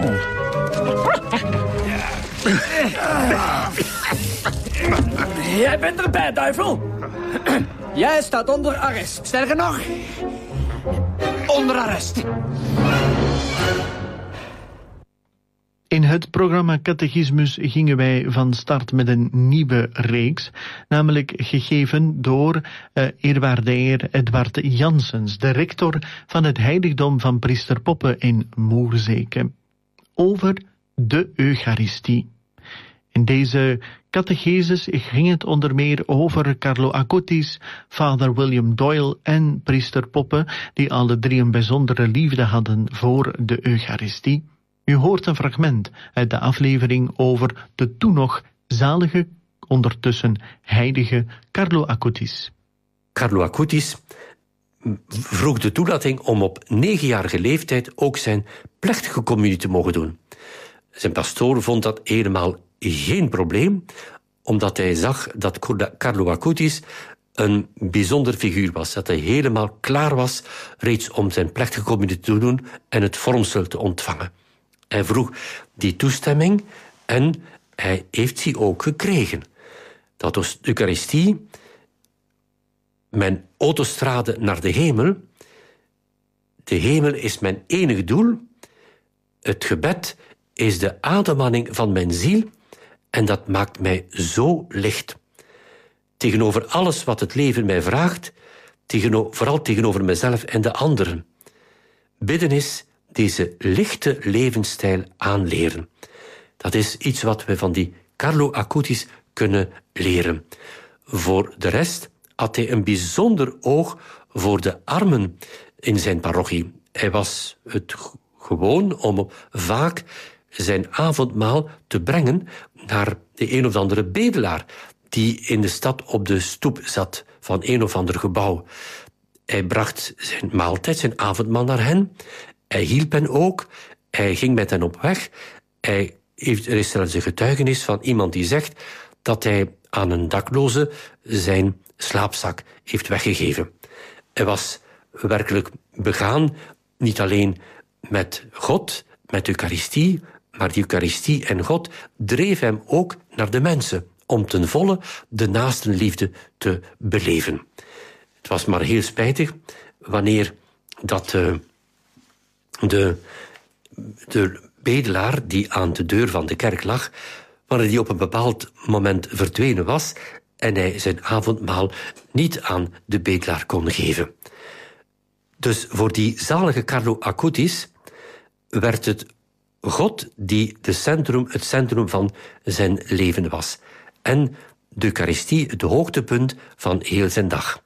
Jij bent erbij, duivel. Jij staat onder arrest. Sterker nog, onder arrest. In het programma Catechismus gingen wij van start met een nieuwe reeks, namelijk gegeven door eerwaarde heer Edward Janssens, de rector van het heiligdom van Priester Poppe in Moerzeke, over de Eucharistie. In deze catechesis ging het onder meer over Carlo Acutis, vader William Doyle en priester Poppe, die alle drie een bijzondere liefde hadden voor de Eucharistie. U hoort een fragment uit de aflevering over de toen nog zalige, ondertussen heilige Carlo Acutis. Carlo Acutis vroeg de toelating om op 9-jarige leeftijd ook zijn plechtige communie te mogen doen. Zijn pastoor vond dat helemaal geen probleem, omdat hij zag dat Carlo Acutis een bijzonder figuur was. Dat hij helemaal klaar was reeds om zijn plechtige communie te doen en het vormsel te ontvangen. Hij vroeg die toestemming en hij heeft die ook gekregen. Dat was de Eucharistie, mijn autostrade naar de hemel. De hemel is mijn enige doel. Het gebed is de ademhaling van mijn ziel en dat maakt mij zo licht. Tegenover alles wat het leven mij vraagt, vooral tegenover mezelf en de anderen. Bidden is deze lichte levensstijl aanleren. Dat is iets wat we van die Carlo Acutis kunnen leren. Voor de rest had hij een bijzonder oog voor de armen in zijn parochie. Hij was het gewoon om vaak zijn avondmaal te brengen naar de een of andere bedelaar die in de stad op de stoep zat van een of ander gebouw. Hij bracht zijn maaltijd, zijn avondmaal naar hen. Hij hielp hen ook. Hij ging met hen op weg. Er is zelfs een getuigenis van iemand die zegt dat hij aan een dakloze zijn slaapzak heeft weggegeven. Hij was werkelijk begaan, niet alleen met God, met de Eucharistie, maar die Eucharistie en God dreef hem ook naar de mensen, om ten volle de naastenliefde te beleven. Het was maar heel spijtig wanneer dat de bedelaar die aan de deur van de kerk lag, wanneer die op een bepaald moment verdwenen was en hij zijn avondmaal niet aan de bedelaar kon geven. Dus voor die zalige Carlo Acutis werd het God die het centrum van zijn leven was. En de Eucharistie het hoogtepunt van heel zijn dag.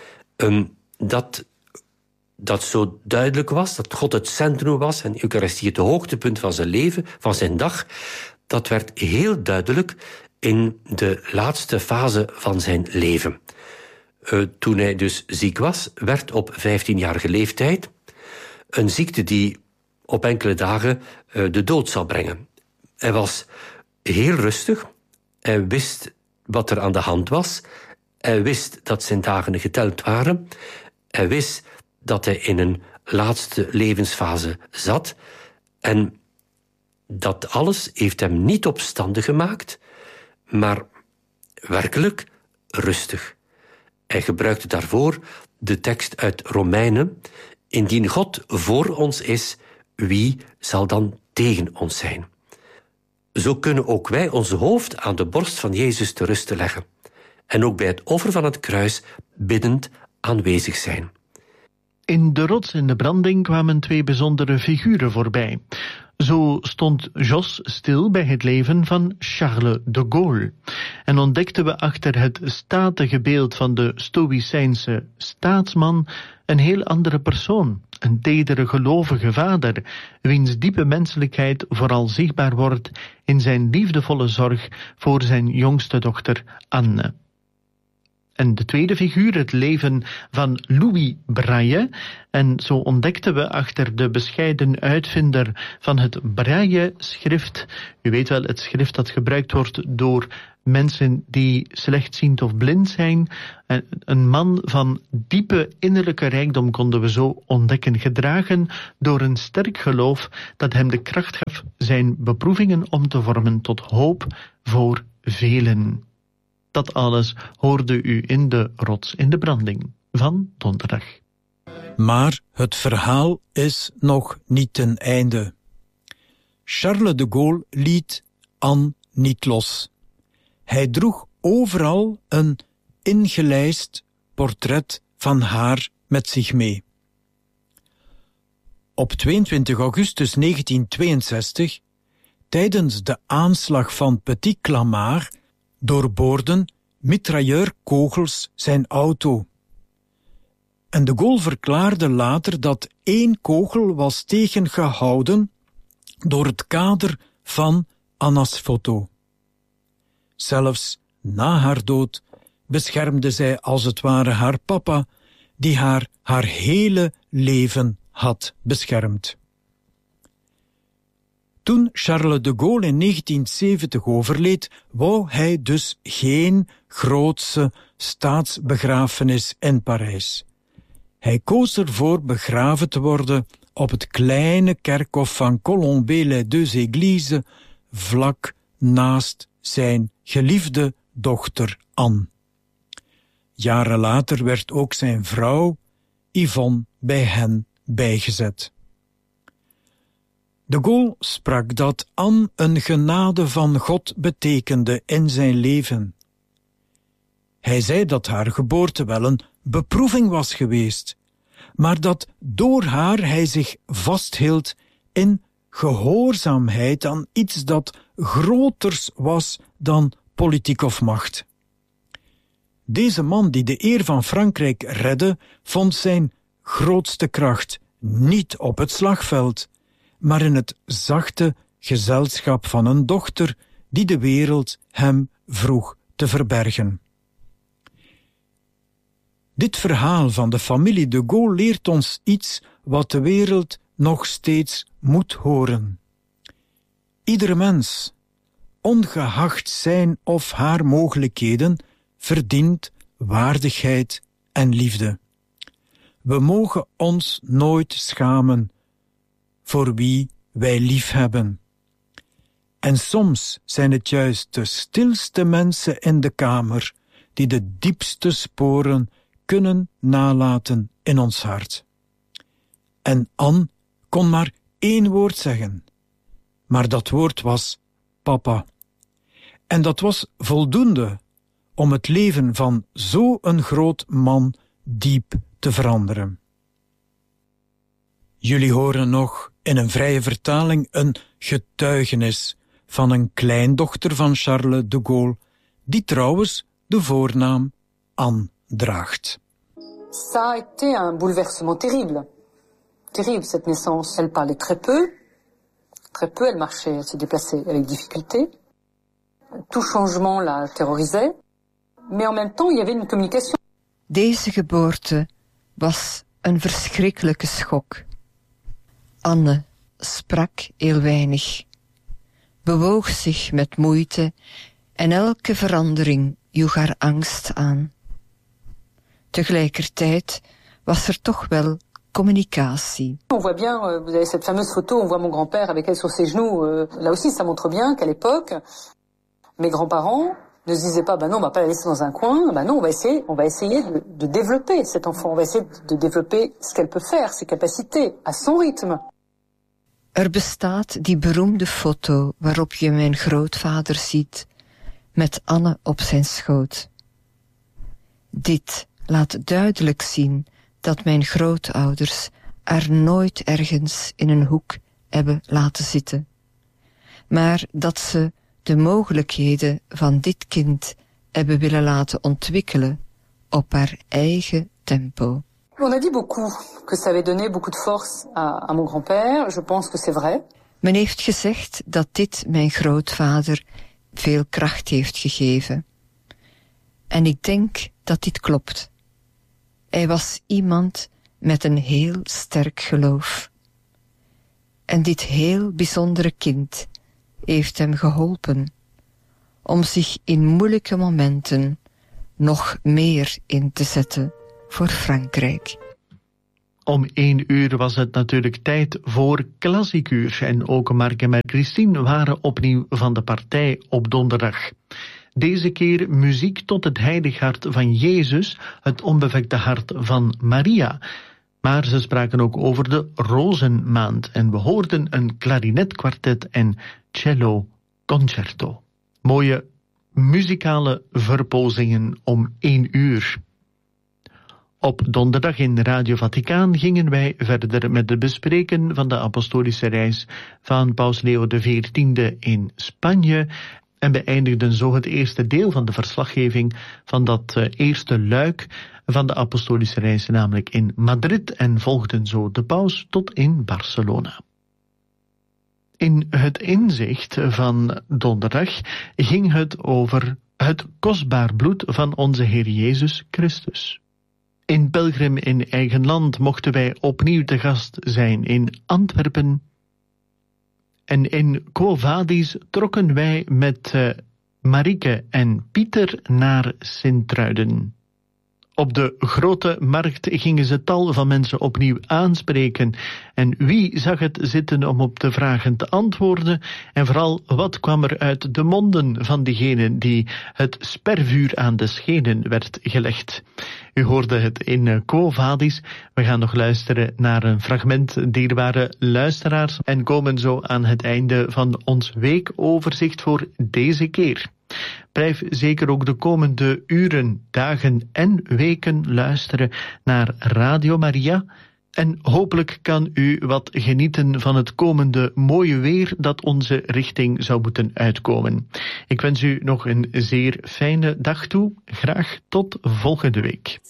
Dat zo duidelijk was, dat God het centrum was en de Eucharistie het hoogtepunt van zijn leven, van zijn dag, dat werd heel duidelijk in de laatste fase van zijn leven. Toen hij dus ziek was, werd op 15-jarige leeftijd een ziekte die op enkele dagen de dood zou brengen. Hij was heel rustig, hij wist wat er aan de hand was, hij wist dat zijn dagen geteld waren, hij wist dat hij in een laatste levensfase zat en dat alles heeft hem niet opstandig gemaakt, maar werkelijk rustig. Hij gebruikte daarvoor de tekst uit Romeinen: indien God voor ons is, wie zal dan tegen ons zijn? Zo kunnen ook wij ons hoofd aan de borst van Jezus te rusten leggen en ook bij het offer van het kruis biddend aanwezig zijn. In de rots en de branding kwamen twee bijzondere figuren voorbij. Zo stond Jos stil bij het leven van Charles de Gaulle en ontdekten we achter het statige beeld van de Stoïcijnse staatsman een heel andere persoon, een tedere gelovige vader, wiens diepe menselijkheid vooral zichtbaar wordt in zijn liefdevolle zorg voor zijn jongste dochter Anne. En de tweede figuur, het leven van Louis Braille. En zo ontdekten we achter de bescheiden uitvinder van het Braille-schrift, u weet wel, het schrift dat gebruikt wordt door mensen die slechtziend of blind zijn. Een man van diepe innerlijke rijkdom konden we zo ontdekken, gedragen door een sterk geloof dat hem de kracht gaf zijn beproevingen om te vormen tot hoop voor velen. Dat alles hoorde u in de Rots in de Branding van donderdag. Maar het verhaal is nog niet ten einde. Charles de Gaulle liet Anne niet los. Hij droeg overal een ingelijst portret van haar met zich mee. Op 22 augustus 1962, tijdens de aanslag van Petit Clamart, doorboorden mitrailleurkogels zijn auto. En de Gaulle verklaarde later dat 1 kogel was tegengehouden door het kader van Anna's foto. Zelfs na haar dood beschermde zij als het ware haar papa, die haar hele leven had beschermd. Toen Charles de Gaulle in 1970 overleed, wou hij dus geen grootse staatsbegrafenis in Parijs. Hij koos ervoor begraven te worden op het kleine kerkhof van Colombey-les-Deux-Églises, vlak naast zijn geliefde dochter Anne. Jaren later werd ook zijn vrouw Yvonne bij hen bijgezet. De Gaulle sprak dat Anne een genade van God betekende in zijn leven. Hij zei dat haar geboorte wel een beproeving was geweest, maar dat door haar hij zich vasthield in gehoorzaamheid aan iets dat groters was dan politiek of macht. Deze man die de eer van Frankrijk redde, vond zijn grootste kracht niet op het slagveld, maar in het zachte gezelschap van een dochter die de wereld hem vroeg te verbergen. Dit verhaal van de familie de Gaulle leert ons iets wat de wereld nog steeds moet horen. Iedere mens, ongeacht zijn of haar mogelijkheden, verdient waardigheid en liefde. We mogen ons nooit schamen voor wie wij lief hebben. En soms zijn het juist de stilste mensen in de kamer die de diepste sporen kunnen nalaten in ons hart. En Anne kon maar 1 woord zeggen, maar dat woord was papa. En dat was voldoende om het leven van zo'n groot man diep te veranderen. Jullie horen nog in een vrije vertaling een getuigenis van een kleindochter van Charles de Gaulle, die trouwens de voornaam Anne draagt. Ça a été un bouleversement terrible. Terrible, cette naissance. Elle parlait très peu, elle marchait, elle se déplaçait avec difficulté. Tout changement la terrorisait, mais en même temps, il y avait une communication. Deze geboorte was een verschrikkelijke schok. Anne sprak heel weinig, bewoog zich met moeite en elke verandering joeg haar angst aan. Tegelijkertijd was er toch wel communicatie. On voit bien, vous avez cette fameuse photo, on voit mon grand-père avec elle sur ses genoux. Là aussi, ça montre bien qu'à l'époque, mes grands-parents ne se disaient pas, bah non, on va pas la laisser dans un coin, bah non, on va essayer de développer cet enfant, on va essayer de développer ce qu'elle peut faire, ses capacités, à son rythme. Er bestaat die beroemde foto waarop je mijn grootvader ziet, met Anne op zijn schoot. Dit laat duidelijk zien dat mijn grootouders haar nooit ergens in een hoek hebben laten zitten, maar dat ze de mogelijkheden van dit kind hebben willen laten ontwikkelen op haar eigen tempo. On a dit beaucoup que ça avait donné beaucoup de force à mon grand-père. Je pense que c'est vrai. Men heeft gezegd dat dit mijn grootvader veel kracht heeft gegeven. En ik denk dat dit klopt. Hij was iemand met een heel sterk geloof. En dit heel bijzondere kind heeft hem geholpen om zich in moeilijke momenten nog meer in te zetten voor Frankrijk. Om 1 uur was het natuurlijk tijd voor klassieker en ook Mark en Christine waren opnieuw van de partij op donderdag. Deze keer muziek tot het heilig hart van Jezus, het onbevlekte hart van Maria. Maar ze spraken ook over de Rozenmaand en we hoorden een klarinetkwartet en cello concerto. Mooie muzikale verpozingen om 1 uur. Op donderdag in Radio Vaticaan gingen wij verder met het bespreken van de apostolische reis van Paus Leo XIV in Spanje en beëindigden zo het eerste deel van de verslaggeving van dat eerste luik van de apostolische reis, namelijk in Madrid, en volgden zo de paus tot in Barcelona. In het inzicht van donderdag ging het over het kostbaar bloed van onze Heer Jezus Christus. In Pelgrim in eigen land mochten wij opnieuw te gast zijn in Antwerpen. En in Quo Vadis trokken wij met Marieke en Pieter naar Sint-Truiden. Op de grote markt gingen ze tal van mensen opnieuw aanspreken. En wie zag het zitten om op de vragen te antwoorden? En vooral, wat kwam er uit de monden van diegenen die het spervuur aan de schenen werd gelegd? U hoorde het in Quo Vadis. We gaan nog luisteren naar een fragment, dierbare luisteraars, en komen zo aan het einde van ons weekoverzicht voor deze keer. Blijf zeker ook de komende uren, dagen en weken luisteren naar Radio Maria. En hopelijk kan u wat genieten van het komende mooie weer dat onze richting zou moeten uitkomen. Ik wens u nog een zeer fijne dag toe. Graag tot volgende week.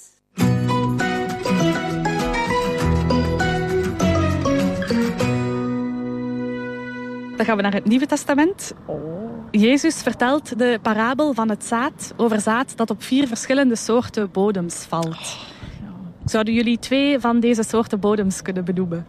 Dan gaan we naar het Nieuwe Testament. Jezus vertelt de parabel van het zaad over zaad dat op 4 verschillende soorten bodems valt. Zouden jullie 2 van deze soorten bodems kunnen benoemen?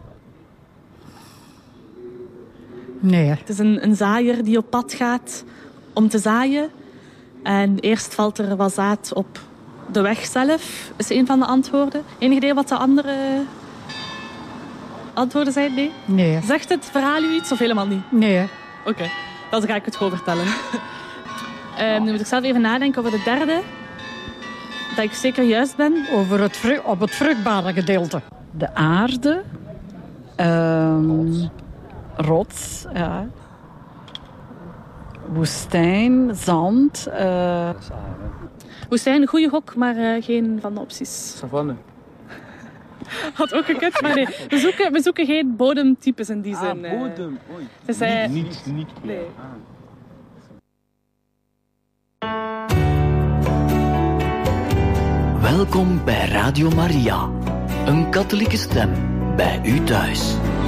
Nee. Het is een zaaier die op pad gaat om te zaaien. En eerst valt er wat zaad op de weg zelf, is een van de antwoorden. Enig idee wat de andere antwoorden zijn? Nee? Nee. Zegt het verhaal u iets of helemaal niet? Nee. Oké, dan ga ik het gewoon vertellen. Nu moet ik zelf even nadenken over de derde. Dat ik zeker juist ben. Over op het vruchtbare gedeelte. De aarde. Rots. Ja. Woestijn. Zand. Woestijn, goede gok, maar geen van de opties. Savanne. Had ook gekund, maar nee. We zoeken geen bodemtypes in die zin. Bodem. Oei. Dus, niet. Nee. Welkom bij Radio Maria, een katholieke stem bij u thuis.